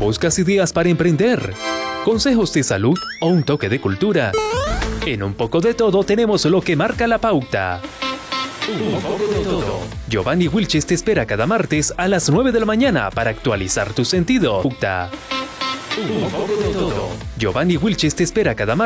¿Buscas ideas para emprender? ¿Consejos de salud o un toque de cultura? En Un Poco de Todo tenemos lo que marca la pauta. Un poco de todo. Giovanni Wilches te espera cada martes a las 9 de la mañana para actualizar tu sentido. Un poco de todo. Giovanni Wilches te espera cada martes.